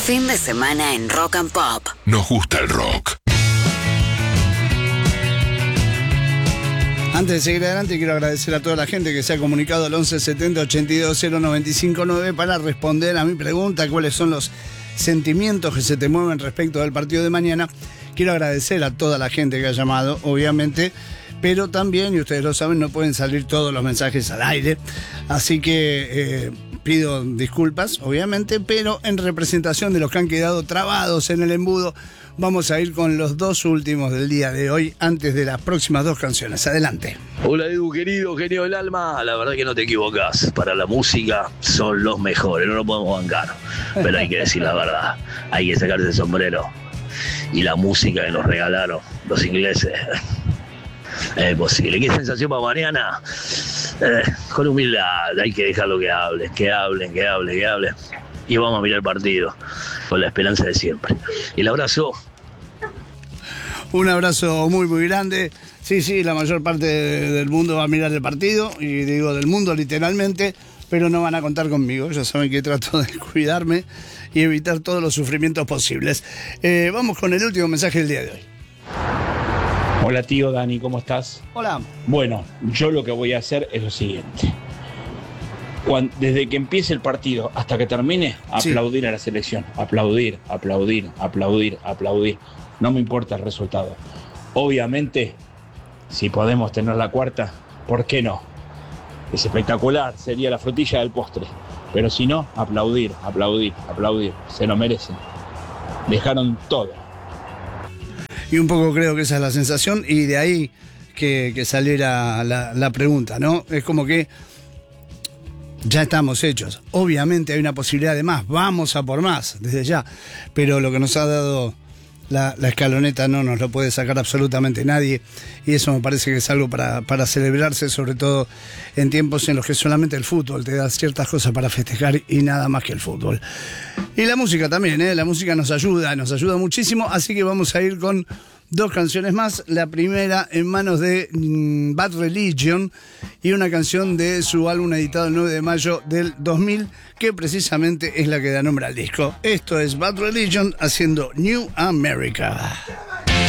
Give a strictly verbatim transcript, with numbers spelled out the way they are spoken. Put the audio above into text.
Fin de semana en Rock and Pop. Nos gusta el rock. Antes de seguir adelante, quiero agradecer a toda la gente que se ha comunicado al once setenta ochenta y dos cero noventa y cinco nueve para responder a mi pregunta, cuáles son los sentimientos que se te mueven respecto del partido de mañana. Quiero agradecer a toda la gente que ha llamado, obviamente, pero también, y ustedes lo saben, no pueden salir todos los mensajes al aire, así que eh, pido disculpas, obviamente, pero en representación de los que han quedado trabados en el embudo, vamos a ir con los dos últimos del día de hoy, antes de las próximas dos canciones. Adelante. Hola Edu, querido, genio del alma. La verdad que no te equivocas. Para la música son los mejores, no lo podemos bancar. Pero hay que decir la verdad. Hay que sacarse el sombrero. Y la música que nos regalaron los ingleses. Es posible. ¿Qué sensación para mañana? Eh, con humildad, hay que dejarlo que hablen, que hablen, que hablen, que hablen. Y vamos a mirar el partido con la esperanza de siempre. Y el abrazo. Un abrazo muy, muy grande. Sí, sí, la mayor parte de, del mundo va a mirar el partido, y digo del mundo literalmente, pero no van a contar conmigo. Ya saben que trato de cuidarme y evitar todos los sufrimientos posibles. Eh, vamos con el último mensaje del día de hoy. Hola tío Dani, ¿cómo estás? Hola. Bueno, yo lo que voy a hacer es lo siguiente. Cuando, desde que empiece el partido hasta que termine, aplaudir sí. a la selección. Aplaudir, aplaudir, aplaudir, aplaudir. No me importa el resultado. Obviamente, si podemos tener la cuarta, ¿por qué no? Es espectacular, sería la frutilla del postre. Pero si no, aplaudir, aplaudir, aplaudir. Se lo merecen. Dejaron todo. Y un poco creo que esa es la sensación, y de ahí que, que saliera la, la pregunta, ¿no? Es como que ya estamos hechos. Obviamente hay una posibilidad de más, vamos a por más, desde ya. Pero lo que nos ha dado la, la escaloneta no nos lo puede sacar absolutamente nadie, y eso me parece que es algo para, para celebrarse, sobre todo en tiempos en los que solamente el fútbol te da ciertas cosas para festejar y nada más que el fútbol. Y la música también, ¿eh? La música nos ayuda, nos ayuda muchísimo, así que vamos a ir con dos canciones más. La primera en manos de mm, Bad Religion, y una canción de su álbum editado el nueve de mayo del dos mil, que precisamente es la que da nombre al disco. Esto es Bad Religion haciendo New America.